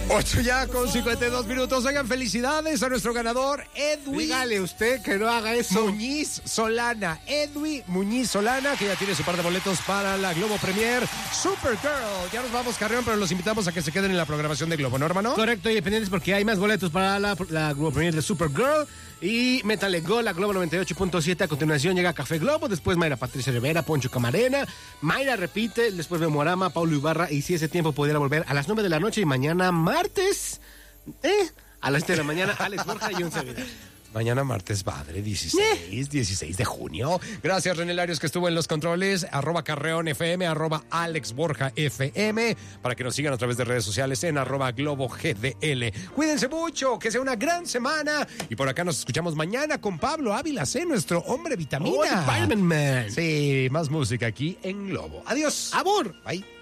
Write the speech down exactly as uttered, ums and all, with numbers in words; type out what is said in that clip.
ocho ya con cincuenta y dos minutos. Oigan, felicidades a nuestro ganador, Edwin. Dígale usted que no haga eso. Muñiz Solana. Edwin Muñiz Solana, que ya tiene su par de boletos para la Globo Premier Supergirl. Ya nos vamos, Carreón, pero los invitamos a que se queden en la programación de Globo, ¿no, hermano? Correcto, y pendientes porque hay más boletos para la, la Globo Premier de Supergirl. Y métale gol a Globo noventa y ocho punto siete. A continuación llega Café Globo, después Mayra Patricia Rivera, Poncho Camarena. Mayra repite, después Memorama, Paulo Ibarra. Y si ese tiempo pudiera volver a las nueve de la noche y mañana martes, eh, a las siete de la mañana, Alex Borja y un servidor. Mañana martes, padre, dieciséis, dieciséis de junio. Gracias, René Larios, que estuvo en los controles. Arroba Carreón F M, arroba Alex Borja F M, para que nos sigan a través de redes sociales en arroba Globo G D L. Cuídense mucho, que sea una gran semana. Y por acá nos escuchamos mañana con Pablo Ávila, ¿eh? Nuestro hombre vitamina. Oh, Vitamin Man. Sí, más música aquí en Globo. Adiós. Amor. Bye.